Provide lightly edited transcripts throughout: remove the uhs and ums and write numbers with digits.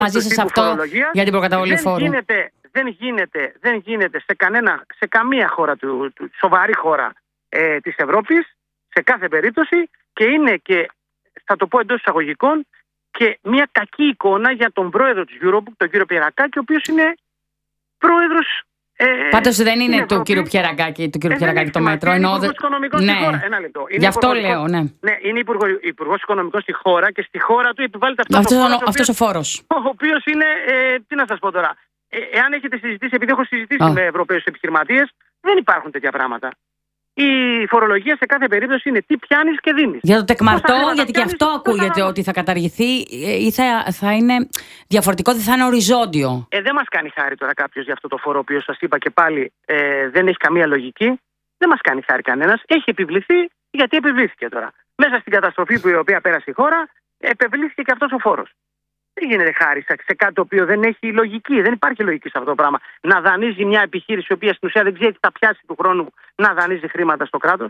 μαζί σας αυτό για την προκαταβολή φόρου. Δεν γίνεται σε καμία χώρα, σοβαρή χώρα της Ευρώπης, σε κάθε περίπτωση, και είναι και, θα το πω εντός εισαγωγικών, και μια κακή εικόνα για τον πρόεδρο της Eurobook, τον κύριο Πιερακάκη, ο οποίος είναι πρόεδρος. Πάντως δεν είναι του κύριου Πιερακάκη το μέτρο. Είναι υπουργός οικονομικών στη χώρα. Ένα λεπτό. Γι' αυτό λέω, ναι. Ναι, είναι υπουργός οικονομικών στη χώρα και στη χώρα του επιβάλλεται αυτός ο φόρος. Ο οποίος είναι, τι να σας πω τώρα, εάν έχετε συζητήσει, επειδή έχω συζητήσει με Ευρωπαίους επιχειρηματίες, δεν υπάρχουν τέτοια πράγματα. Η φορολογία σε κάθε περίπτωση είναι τι πιάνεις και δίνεις. Για το τεκμαρτό, γιατί και αυτό ακούγεται ότι θα καταργηθεί ή θα είναι διαφορετικό, δεν θα είναι οριζόντιο. Δεν μας κάνει χάρη τώρα κάποιος για αυτό το φόρο, ο οποίος σας είπα και πάλι δεν έχει καμία λογική. Δεν μας κάνει χάρη κανένας. Έχει επιβληθεί γιατί επιβλήθηκε τώρα. Μέσα στην καταστροφή η οποία πέρασε η χώρα, επιβλήθηκε και αυτός ο φόρος. Δεν γίνεται χάρη σε κάτι το οποίο δεν έχει λογική. Δεν υπάρχει λογική σε αυτό το πράγμα. Να δανείζει μια επιχείρηση η οποία στην ουσία δεν ξέρει τι θα πιάσει του χρόνου να δανείζει χρήματα στο κράτος.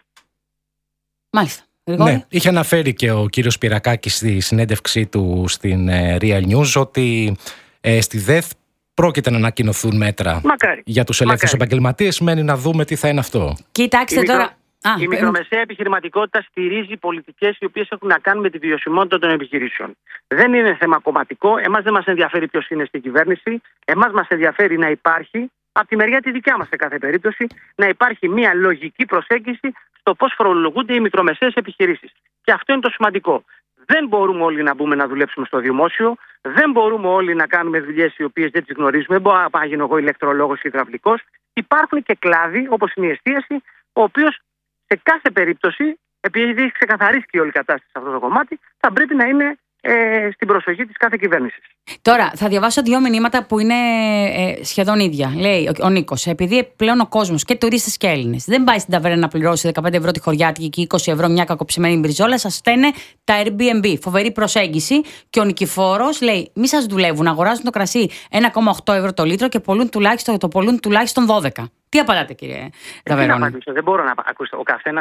Μάλιστα. Ναι, είχε αναφέρει και ο κύριος Πιερακάκης στη συνέντευξή του στην Real News ότι στη ΔΕΘ πρόκειται να ανακοινωθούν μέτρα για τους ελεύθερους επαγγελματίες. Μένει να δούμε τι θα είναι αυτό. Κοιτάξτε τώρα. Η μικρομεσαία επιχειρηματικότητα στηρίζει πολιτικές οι οποίες έχουν να κάνουν με τη βιωσιμότητα των επιχειρήσεων. Δεν είναι θέμα κομματικό. Εμάς δεν μας ενδιαφέρει ποιος είναι στην κυβέρνηση. Εμάς μας ενδιαφέρει να υπάρχει, από τη μεριά τη δικιά μας σε κάθε περίπτωση, να υπάρχει μια λογική προσέγγιση στο πώς φορολογούνται οι μικρομεσαίες επιχειρήσεις. Και αυτό είναι το σημαντικό. Δεν μπορούμε όλοι να μπούμε να δουλέψουμε στο δημόσιο. Δεν μπορούμε όλοι να κάνουμε δουλειές οι οποίες δεν τις γνωρίζουμε. Δεν μπορώ να γίνω εγώ ηλεκτρολόγος ή υδραυλικός. Υπάρχουν και κλάδοι, όπως είναι η εστίαση, ο οποίος σε κάθε περίπτωση, επειδή έχει ξεκαθαρίσει και όλη η κατάσταση σε αυτό το κομμάτι, θα πρέπει να είναι στην προσοχή της κάθε κυβέρνησης. Τώρα, θα διαβάσω 2 μηνύματα που είναι σχεδόν ίδια. Λέει ο Νίκος, επειδή πλέον ο κόσμος και τουρίστες και Έλληνες δεν πάει στην ταβέρνα να πληρώσει 15 ευρώ τη χωριάτικη και 20 ευρώ μια κακοψημένη μπριζόλα, σας φταίνε τα Airbnb. Φοβερή προσέγγιση. Και ο Νικηφόρος λέει: μη σας δουλεύουν, αγοράζουν το κρασί 1,8 ευρώ το λίτρο και πολλούν τουλάχιστον 12. Τι απαντάτε, κύριε Ταβερόνα? Δεν μπορώ να ακούσω.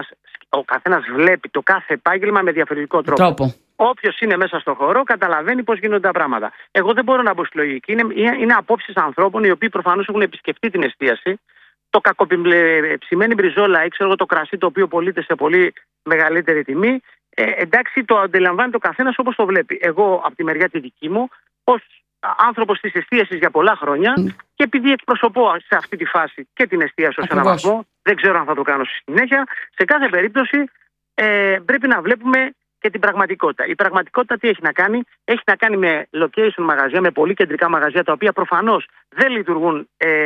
Ο καθένας βλέπει το κάθε επάγγελμα με διαφορετικό τρόπο. Όποιος είναι μέσα στον χώρο καταλαβαίνει πώς γίνονται τα πράγματα. Εγώ δεν μπορώ να μπω στη λογική. Είναι απόψεις ανθρώπων οι οποίοι προφανώς έχουν επισκεφτεί την εστίαση. Το κακοψημένη μπριζόλα ή ξέρω το κρασί το οποίο πωλείται σε πολύ μεγαλύτερη τιμή. Εντάξει, το αντιλαμβάνει το καθένας όπως το βλέπει. Εγώ από τη μεριά τη δική μου, ως άνθρωπος της εστίασης για πολλά χρόνια, και επειδή εκπροσωπώ σε αυτή τη φάση και την εστίαση ως έναν βαθμό, δεν ξέρω αν θα το κάνω στη συνέχεια, σε κάθε περίπτωση πρέπει να βλέπουμε και την πραγματικότητα. Η πραγματικότητα τι έχει να κάνει? Έχει να κάνει με location μαγαζιά, με πολύ κεντρικά μαγαζιά, τα οποία προφανώς δεν λειτουργούν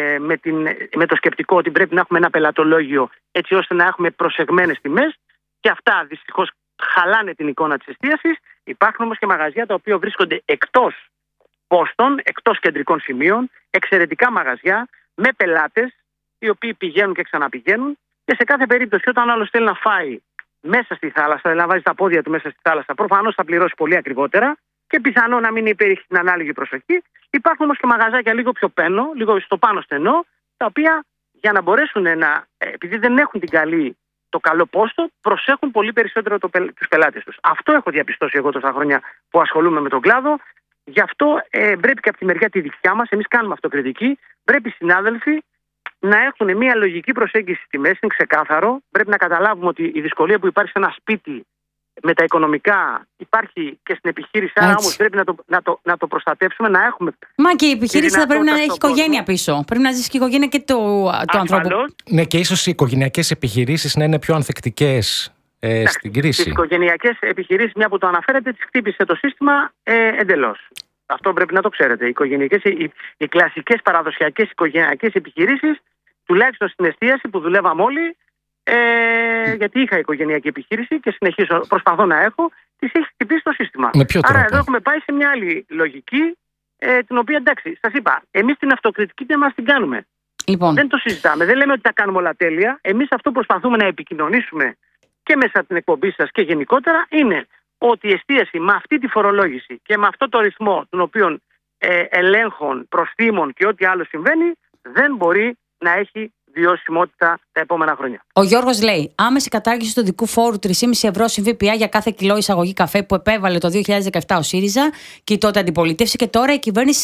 με το σκεπτικό ότι πρέπει να έχουμε ένα πελατολόγιο έτσι ώστε να έχουμε προσεγμένες τιμές, και αυτά δυστυχώς χαλάνε την εικόνα της εστίασης. Υπάρχουν όμως και μαγαζιά τα οποία βρίσκονται εκτός πόστων, εκτός κεντρικών σημείων, εξαιρετικά μαγαζιά, με πελάτες οι οποίοι πηγαίνουν και ξαναπηγαίνουν, και σε κάθε περίπτωση όταν άλλος θέλει να φάει μέσα στη θάλασσα, να βάζει τα πόδια του μέσα στη θάλασσα, προφανώς θα πληρώσει πολύ ακριβότερα και πιθανό να μην υπήρχε την ανάλογη προσοχή. Υπάρχουν όμως και μαγαζάκια λίγο πιο λίγο στο πάνω στενό, τα οποία για να μπορέσουν επειδή δεν έχουν το καλό πόστο, προσέχουν πολύ περισσότερο τους πελάτες τους. Αυτό έχω διαπιστώσει εγώ τόσα χρόνια που ασχολούμαι με τον κλάδο. Γι' αυτό πρέπει και από τη μεριά τη δικιά μας, εμείς κάνουμε αυτοκριτική, πρέπει οι συνάδελφοι να έχουν μια λογική προσέγγιση στη μέση, είναι ξεκάθαρο. Πρέπει να καταλάβουμε ότι η δυσκολία που υπάρχει σε ένα σπίτι με τα οικονομικά υπάρχει και στην επιχείρηση, άρα όμως πρέπει να το προστατεύσουμε, να έχουμε. Μα και η επιχείρηση θα πρέπει να έχει οικογένεια πίσω. Πρέπει να ζήσει και η οικογένεια και του ανθρώπου. Ναι, και ίσως οι οικογενειακές επιχειρήσεις να είναι πιο ανθεκτικές στην κρίση. Τις οικογενειακές επιχειρήσεις, μια που το αναφέρετε, τις χτύπησε το σύστημα εντελώς. Αυτό πρέπει να το ξέρετε. Οι κλασικές παραδοσιακές οικογενειακές επιχειρήσεις, τουλάχιστον στην εστίαση που δουλεύαμε όλοι, γιατί είχα οικογενειακή επιχείρηση και προσπαθώ να έχω, τις έχει χτυπήσει το σύστημα. Άρα εδώ έχουμε πάει σε μια άλλη λογική, την οποία εντάξει, σας είπα, εμείς την αυτοκριτική δεν μας την κάνουμε. Λοιπόν. Δεν το συζητάμε. Δεν λέμε ότι τα κάνουμε όλα τέλεια. Εμείς αυτό προσπαθούμε να επικοινωνήσουμε και μέσα από την εκπομπή σας και γενικότερα, είναι ότι η εστίαση με αυτή τη φορολόγηση και με αυτό το ρυθμό των οποίων ελέγχων, προστίμων και ό,τι άλλο συμβαίνει, δεν μπορεί να έχει βιωσιμότητα τα επόμενα χρόνια. Ο Γιώργος λέει: άμεση κατάργηση του δικού φόρου 3,5 ευρώ συν ΦΠΑ για κάθε κιλό εισαγωγή καφέ που επέβαλε το 2017 ο ΣΥΡΙΖΑ και η τότε αντιπολίτευση, και τώρα η κυβέρνηση